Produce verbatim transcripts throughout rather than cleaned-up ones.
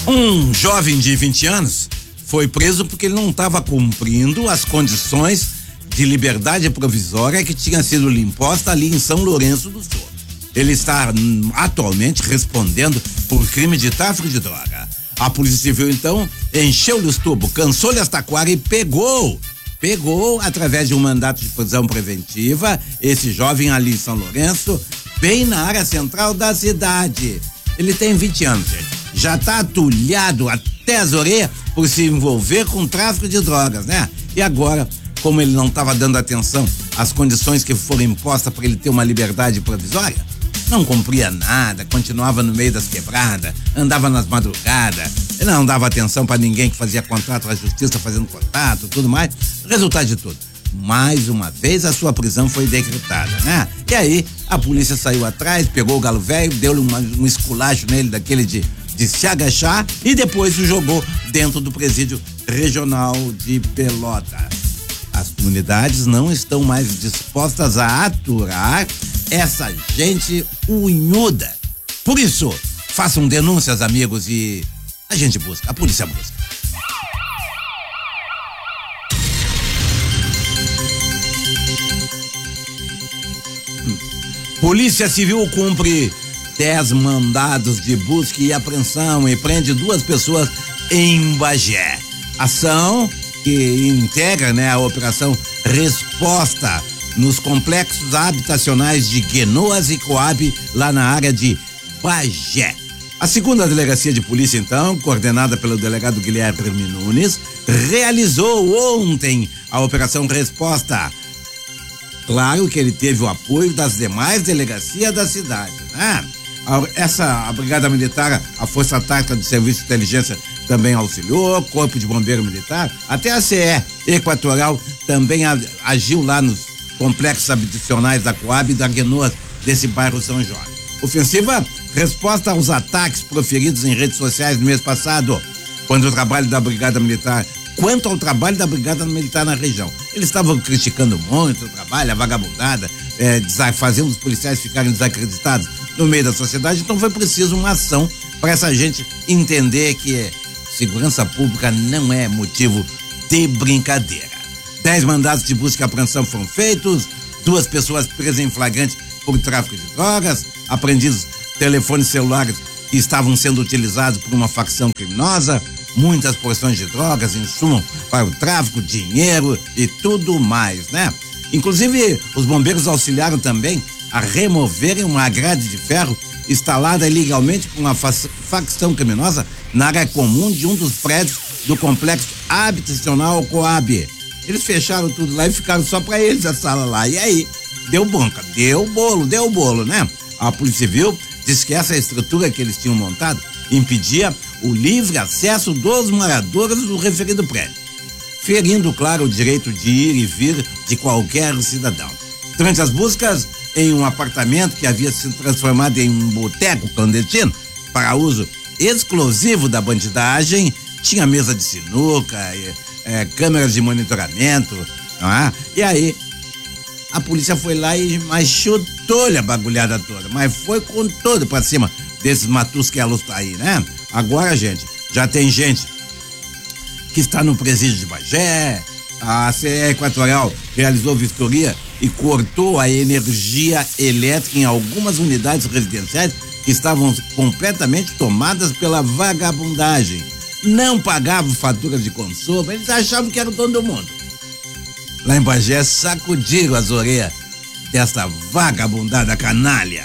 Um jovem de vinte anos foi preso porque ele não estava cumprindo as condições de liberdade provisória que tinha sido lhe imposta ali em São Lourenço do Sul. Ele está hum, atualmente respondendo por crime de tráfico de droga. A Polícia Civil, então, encheu-lhe os tubos, cansou-lhe as taquaras e pegou, pegou, através de um mandato de prisão preventiva, esse jovem ali em São Lourenço, bem na área central da cidade. Ele tem vinte anos, gente. Já está atulhado até as orelhas por se envolver com tráfico de drogas, né? E agora, como ele não estava dando atenção às condições que foram impostas para ele ter uma liberdade provisória, não cumpria nada, continuava no meio das quebradas, andava nas madrugadas, ele não dava atenção para ninguém que fazia contrato com a justiça, fazendo contato, tudo mais. Resultado de tudo, mais uma vez a sua prisão foi decretada, né? E aí a polícia saiu atrás, pegou o galo velho, deu-lhe uma, um esculacho nele daquele de, de se agachar e depois o jogou dentro do presídio regional de Pelotas. As comunidades não estão mais dispostas a aturar essa gente unhuda. Por isso, façam denúncias, amigos, e a gente busca, a polícia busca. Polícia Civil cumpre dez mandados de busca e apreensão e prende duas pessoas em Bagé. Ação que integra, né, a operação Resposta nos complexos habitacionais de Guenoas e Coab, lá na área de Bagé. A segunda delegacia de polícia, então, coordenada pelo delegado Guilherme Nunes, realizou ontem a operação Resposta. Claro que ele teve o apoio das demais delegacias da cidade, né? Essa, a Brigada Militar, a Força Tática do Serviço de Inteligência também auxiliou, Corpo de Bombeiro Militar, até a C E Equatorial também agiu lá nos complexos habitacionais da Coab e da Guenoas, desse bairro São Jorge. Ofensiva resposta aos ataques proferidos em redes sociais no mês passado, quando o trabalho da Brigada Militar, quanto ao trabalho da Brigada Militar na região. Eles estavam criticando muito o trabalho, a vagabundada, é, fazendo os policiais ficarem desacreditados no meio da sociedade, então foi preciso uma ação para essa gente entender que segurança pública não é motivo de brincadeira. Dez mandados de busca e apreensão foram feitos, duas pessoas presas em flagrante por tráfico de drogas, apreendidos telefones celulares que estavam sendo utilizados por uma facção criminosa, muitas porções de drogas, insumos para o tráfico, dinheiro e tudo mais, né? Inclusive, os bombeiros auxiliaram também a removerem uma grade de ferro instalada ilegalmente por uma facção criminosa na área comum de um dos prédios do complexo habitacional Coab. Eles fecharam tudo lá e ficaram só para eles a sala lá. E aí, deu bronca, deu bolo, deu bolo, né? A Polícia Civil disse que essa estrutura que eles tinham montado impedia o livre acesso dos moradores do referido prédio, ferindo, claro, o direito de ir e vir de qualquer cidadão. Durante as buscas em um apartamento que havia se transformado em um boteco clandestino para uso exclusivo da bandidagem, tinha mesa de sinuca, é, câmeras de monitoramento, não é? E aí a polícia foi lá e mas chutou-lhe a bagulhada toda, mas foi com tudo pra cima desses matusquelos aí, né? Agora, gente, já tem gente que está no presídio de Bagé, a C E Equatorial realizou vistoria e cortou a energia elétrica em algumas unidades residenciais que estavam completamente tomadas pela vagabundagem. Não pagavam faturas de consumo, eles achavam que era o dono do mundo. Lá em Bagé sacudiram as orelhas dessa vagabundada canalha.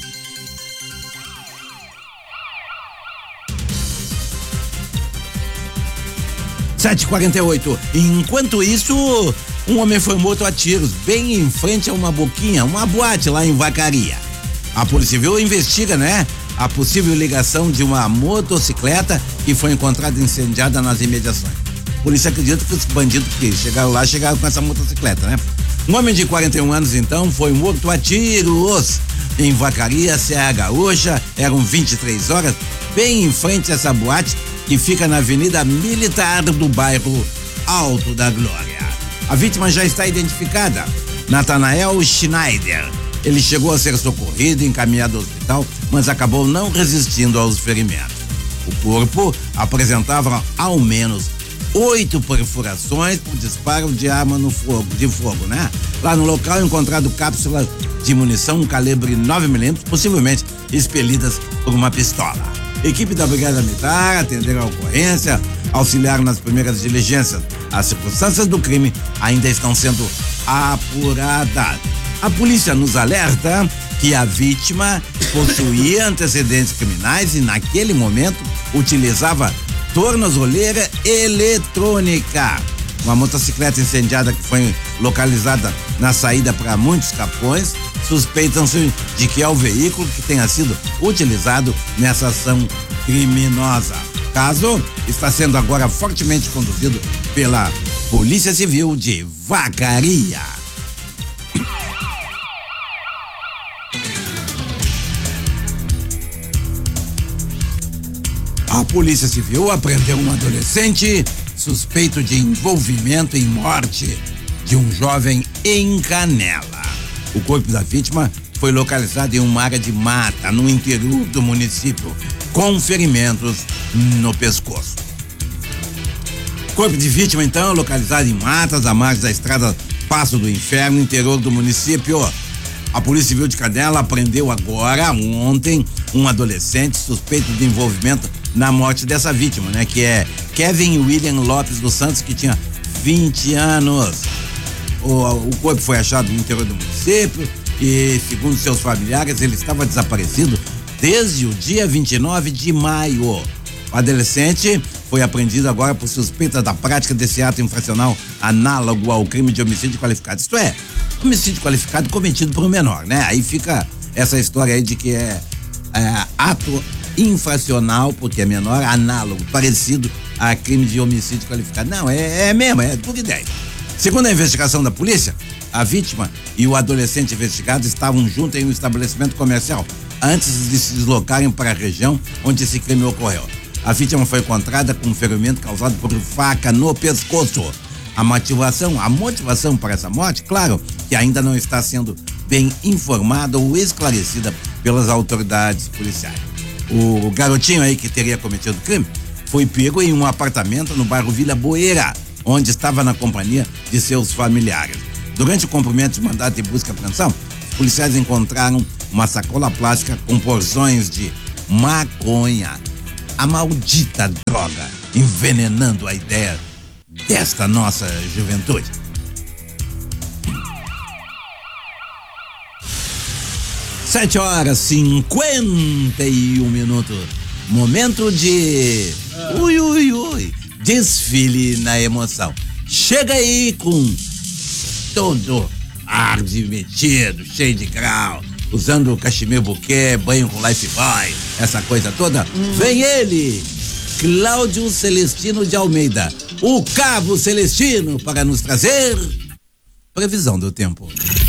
sete e quarenta e oito. Enquanto isso, um homem foi morto a tiros bem em frente a uma boquinha, uma boate lá em Vacaria. A Polícia Civil investiga, né, a possível ligação de uma motocicleta que foi encontrada incendiada nas imediações. A polícia acredita que os bandidos que chegaram lá, chegaram com essa motocicleta, né? Um homem de quarenta e um anos, então, foi morto a tiros em Vacaria, Serra Gaúcha. Eram vinte e três horas, bem em frente a essa boate que fica na Avenida Militar do bairro Alto da Glória. A vítima já está identificada, Natanael Schneider. Ele chegou a ser socorrido e encaminhado ao hospital, mas acabou não resistindo aos ferimentos. O corpo apresentava ao menos oito perfurações por disparo de arma no fogo, de fogo, né? Lá no local encontrado cápsulas de munição calibre nove milímetros, possivelmente expelidas por uma pistola. Equipe da Brigada Militar atenderam a ocorrência, auxiliaram nas primeiras diligências. As circunstâncias do crime ainda estão sendo apuradas. A polícia nos alerta que a vítima possuía antecedentes criminais e naquele momento utilizava tornozeleira eletrônica. Uma motocicleta incendiada que foi localizada na saída para muitos capões, suspeitam-se de que é o veículo que tenha sido utilizado nessa ação criminosa. O caso está sendo agora fortemente conduzido pela Polícia Civil de Vacaria. A Polícia Civil apreendeu um adolescente suspeito de envolvimento em morte de um jovem em Canela. O corpo da vítima foi localizado em uma área de mata no interior do município, com ferimentos no pescoço. O corpo de vítima, então, localizado em matas, à margem da estrada Passo do Inferno, interior do município. A Polícia Civil de Canela apreendeu agora, ontem, um adolescente suspeito de envolvimento na morte dessa vítima, né? Que é Kevin William Lopes dos Santos, que tinha vinte anos. O, o corpo foi achado no interior do município e, segundo seus familiares, ele estava desaparecido desde o dia vinte e nove de maio. O adolescente foi apreendido agora por suspeita da prática desse ato infracional análogo ao crime de homicídio qualificado. Isto é, homicídio qualificado cometido por um menor, né? Aí fica essa história aí de que é, é ato infracional, porque é menor, análogo, parecido a crime de homicídio qualificado. Não, é, é mesmo, é tudo ideia. Segundo a investigação da polícia, a vítima e o adolescente investigado estavam juntos em um estabelecimento comercial antes de se deslocarem para a região onde esse crime ocorreu. A vítima foi encontrada com um ferimento causado por faca no pescoço. A motivação, a motivação para essa morte, claro, que ainda não está sendo bem informada ou esclarecida pelas autoridades policiais. O garotinho aí que teria cometido o crime foi pego em um apartamento no bairro Vila Boeira, onde estava na companhia de seus familiares. Durante o cumprimento de mandato de busca e apreensão, os policiais encontraram uma sacola plástica com porções de maconha, a maldita droga envenenando a ideia desta nossa juventude. Sete horas cinquenta e um minutos. Momento de ui, ui, ui, desfile na emoção. Chega aí com todo ar de metido, cheio de grau, usando cachemir buquê, banho com life boy, essa coisa toda. Hum. Vem ele, Cláudio Celestino de Almeida, o Cabo Celestino, para nos trazer previsão do tempo.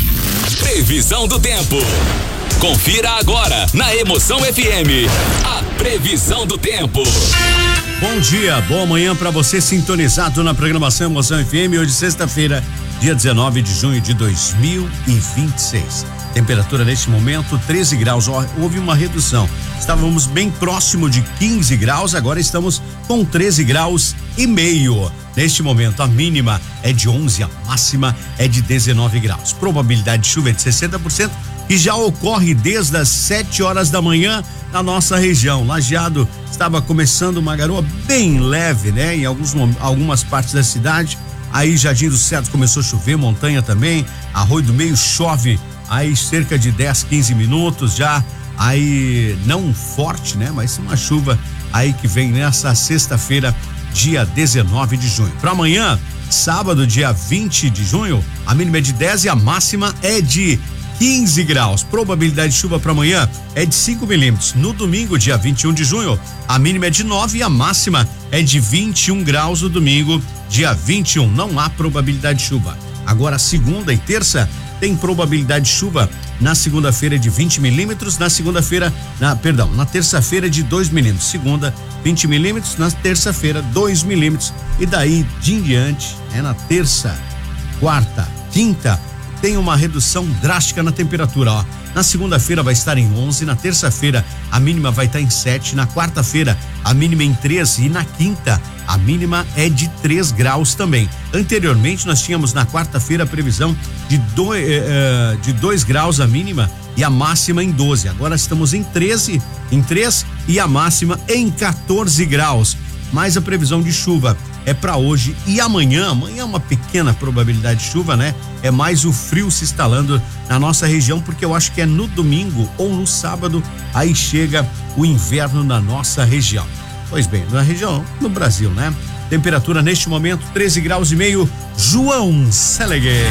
Previsão do tempo. Confira agora na Emoção F M a previsão do tempo. Bom dia, boa manhã para você sintonizado na programação Emoção F M. Hoje sexta-feira, dia dezenove de junho de dois mil e vinte e seis. Temperatura neste momento treze graus. Houve uma redução. Estávamos bem próximo de quinze graus, agora estamos com treze graus e meio. Neste momento a mínima é de onze, a máxima é de dezenove graus. Probabilidade de chuva é de sessenta por cento e já ocorre desde as sete horas da manhã na nossa região. Lajeado estava começando uma garoa bem leve, né? Em alguns, algumas partes da cidade. Aí Jardim do Cedro começou a chover, Montanha também, Arroio do Meio chove aí cerca de dez, quinze minutos já, aí não forte, né? Mas uma chuva aí que vem nessa sexta-feira, dia dezenove de junho. Para amanhã, sábado, dia vinte de junho, a mínima é de dez e a máxima é de quinze graus. Probabilidade de chuva para amanhã é de cinco milímetros. No domingo, dia vinte e um de junho, a mínima é de nove e a máxima é de vinte e um graus. No domingo, dia vinte e um, não há probabilidade de chuva. Agora, segunda e terça, tem probabilidade de chuva. Na segunda-feira de vinte milímetros, na segunda-feira, na, perdão, na terça-feira de dois milímetros. Segunda, vinte milímetros, na terça-feira, dois milímetros. E daí de em diante, é na terça, quarta, quinta, tem uma redução drástica na temperatura, ó. Na segunda-feira vai estar em onze, na terça-feira a mínima vai estar em sete, na quarta-feira a mínima em três e na quinta a mínima é de três graus também. Anteriormente nós tínhamos na quarta-feira a previsão de dois, eh, de dois graus a mínima e a máxima em doze. Agora estamos em treze, em três e a máxima em quatorze graus. Mas a previsão de chuva é para hoje e amanhã. Amanhã é uma pequena probabilidade de chuva, né? É mais o frio se instalando na nossa região, porque eu acho que é no domingo ou no sábado aí chega o inverno na nossa região. Pois bem, na região, no Brasil, né? Temperatura neste momento treze graus e meio. João Seleguer.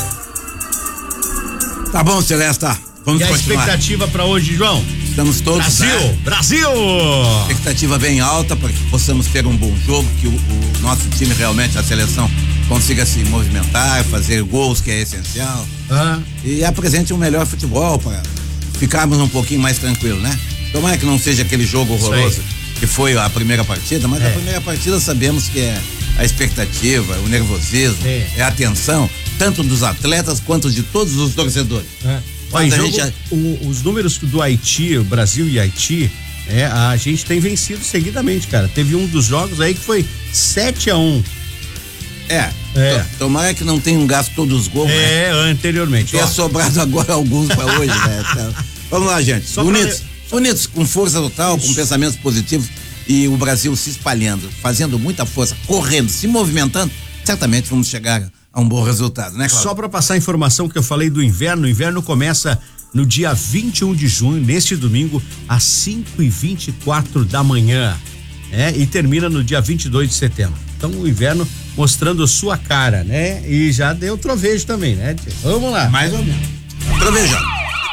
Tá bom, Celesta. Vamos e continuar. A expectativa para hoje, João? Estamos todos, Brasil, né? Brasil! Expectativa bem alta para que possamos ter um bom jogo, que o, o nosso time realmente, a seleção, consiga se movimentar, fazer gols, que é essencial. Ah. E apresente um melhor futebol para ficarmos um pouquinho mais tranquilos, né? Tomara que não seja aquele jogo horroroso que foi a primeira partida, mas é. a primeira partida sabemos que é a expectativa, o nervosismo, é, é a tensão, tanto dos atletas quanto de todos os torcedores. É. Olha, jogo, gente... o, os números do Haiti, o Brasil e Haiti, é, a gente tem vencido seguidamente, cara. Teve um dos jogos aí que foi sete a um. É, é. Tomara que não tenham gasto todos os gols, é, né? Anteriormente. Tenha sobrado agora alguns para hoje, né? Então, vamos lá, gente. Só unidos, pra... unidos, com força total, Isso. com pensamentos positivos e o Brasil se espalhando, fazendo muita força, correndo, se movimentando, certamente vamos chegar a um bom resultado, né, Cláudio? Só para passar a informação que eu falei do inverno, o inverno começa no dia vinte e um de junho, neste domingo, às cinco e vinte e quatro da manhã, é, e termina no dia vinte e dois de setembro. Então o inverno mostrando sua cara, né? E já deu trovejo também, né? Vamos lá. Mais ou menos. Trovejando.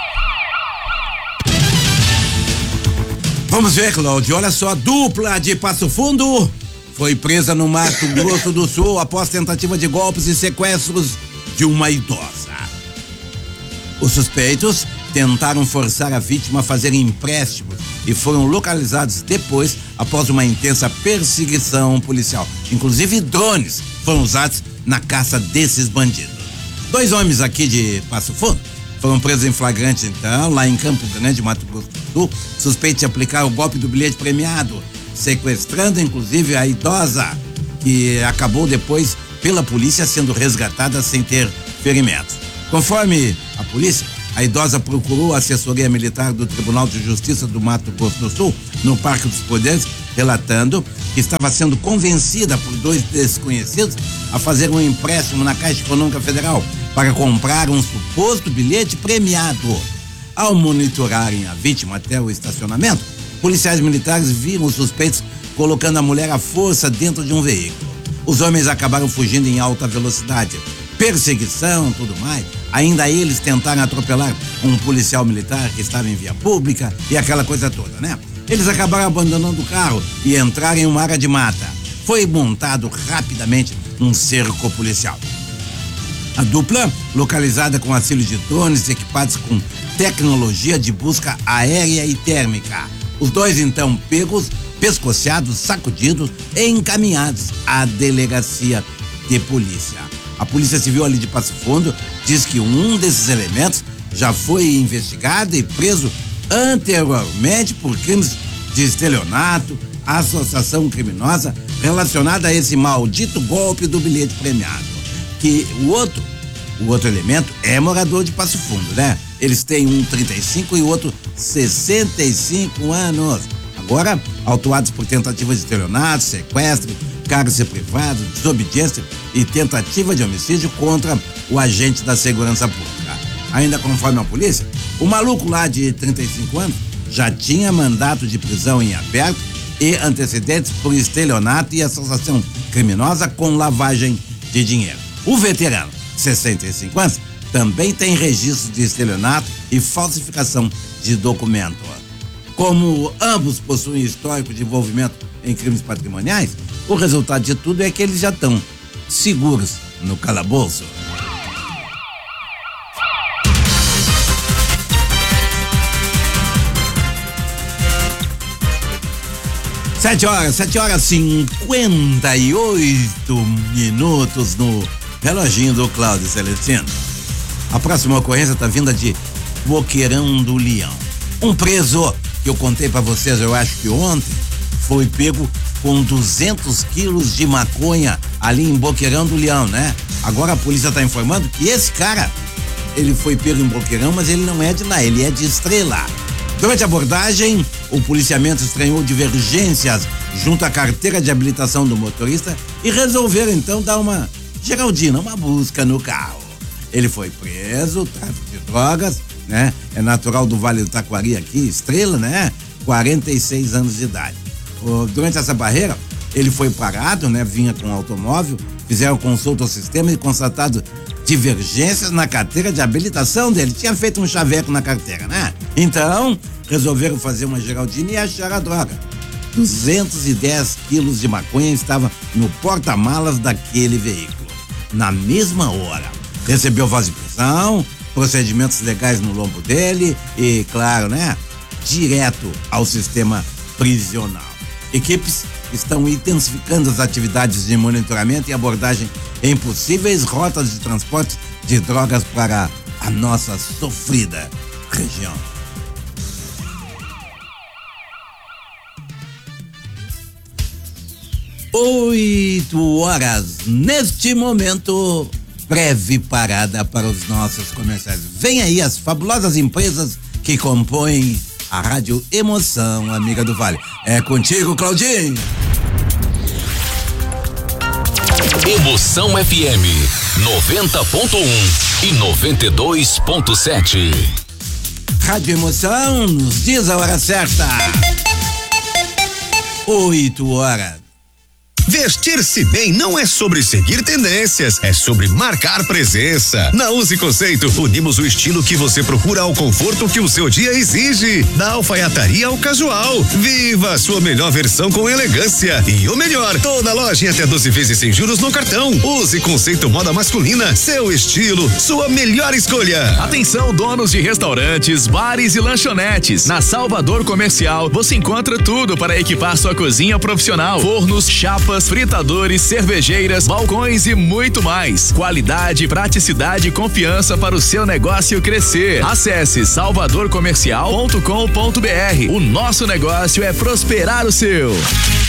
Vamos ver, Cláudio, olha só, a dupla de Passo Fundo foi presa no Mato Grosso do Sul após tentativa de golpes e sequestros de uma idosa. Os suspeitos tentaram forçar a vítima a fazer empréstimos e foram localizados depois após uma intensa perseguição policial. Inclusive drones foram usados na caça desses bandidos. Dois homens aqui de Passo Fundo foram presos em flagrante então, lá em Campo Grande, Mato Grosso do Sul, suspeitos de aplicar o golpe do bilhete premiado, sequestrando inclusive a idosa, que acabou depois pela polícia sendo resgatada sem ter ferimentos. Conforme a polícia, a idosa procurou a assessoria militar do Tribunal de Justiça do Mato Grosso do Sul, no Parque dos Poderes, relatando que estava sendo convencida por dois desconhecidos a fazer um empréstimo na Caixa Econômica Federal para comprar um suposto bilhete premiado. Ao monitorarem a vítima até o estacionamento, policiais militares viram os suspeitos colocando a mulher à força dentro de um veículo. Os homens acabaram fugindo em alta velocidade. Perseguição, tudo mais. Ainda eles tentaram atropelar um policial militar que estava em via pública e aquela coisa toda, né? Eles acabaram abandonando o carro e entraram em uma área de mata. Foi montado rapidamente um cerco policial. A dupla, localizada com auxílio de drones equipados com tecnologia de busca aérea e térmica. Os dois, então, pegos, pescoceados, sacudidos e encaminhados à delegacia de polícia. A Polícia Civil ali de Passo Fundo diz que um desses elementos já foi investigado e preso anteriormente por crimes de estelionato, associação criminosa relacionada a esse maldito golpe do bilhete premiado. Que o outro, o outro elemento é morador de Passo Fundo, né? Eles têm um trinta e cinco e o outro sessenta e cinco anos. Agora, autuados por tentativa de estelionato, sequestro, cárcere privado, desobediência e tentativa de homicídio contra o agente da segurança pública. Ainda conforme a polícia, o maluco lá de trinta e cinco anos já tinha mandato de prisão em aberto e antecedentes por estelionato e associação criminosa com lavagem de dinheiro. O veterano, sessenta e cinco anos, também tem registro de estelionato e falsificação de documento. Como ambos possuem histórico de envolvimento em crimes patrimoniais, o resultado de tudo é que eles já estão seguros no calabouço. Sete horas, sete horas cinquenta e oito minutos no reloginho do Cláudio Celestino. A próxima ocorrência tá vinda de Boqueirão do Leão. Um preso que eu contei pra vocês, eu acho que ontem, foi pego com duzentos quilos de maconha ali em Boqueirão do Leão, né? Agora a polícia tá informando que esse cara, ele foi pego em Boqueirão, mas ele não é de lá, ele é de Estrela. Durante a abordagem, o policiamento estranhou divergências junto à carteira de habilitação do motorista e resolveram então dar uma geraldina, uma busca no carro. Ele foi preso, tráfico de drogas, né? É natural do Vale do Taquari aqui, Estrela, né? quarenta e seis anos de idade. Durante essa barreira, ele foi parado, né? Vinha com um automóvel, fizeram consulta ao sistema e constatado divergências na carteira de habilitação dele. Tinha feito um chaveco na carteira, né? Então, resolveram fazer uma geraldina e acharam a droga. duzentos e dez quilos de maconha estava no porta-malas daquele veículo. Na mesma hora, recebeu voz de prisão, procedimentos legais no lombo dele e, claro, né? Direto ao sistema prisional. Equipes estão intensificando as atividades de monitoramento e abordagem em possíveis rotas de transporte de drogas para a nossa sofrida região. Oito horas, neste momento, breve parada para os nossos comerciais. Vem aí as fabulosas empresas que compõem a Rádio Emoção, amiga do Vale. É contigo, Claudinho. Emoção F M noventa ponto um e noventa e dois ponto sete. Rádio Emoção nos diz a hora certa. Oito horas. Vestir-se bem não é sobre seguir tendências, é sobre marcar presença. Na Use Conceito, unimos o estilo que você procura ao conforto que o seu dia exige. Da alfaiataria ao casual. Viva a sua melhor versão com elegância. E o melhor, toda loja em até doze vezes sem juros no cartão. Use Conceito Moda Masculina, seu estilo, sua melhor escolha. Atenção, donos de restaurantes, bares e lanchonetes. Na Salvador Comercial, você encontra tudo para equipar sua cozinha profissional. Fornos, chapas, fritadores, cervejeiras, balcões e muito mais. Qualidade, praticidade e confiança para o seu negócio crescer. Acesse salvador comercial ponto com ponto br. O nosso negócio é prosperar o seu.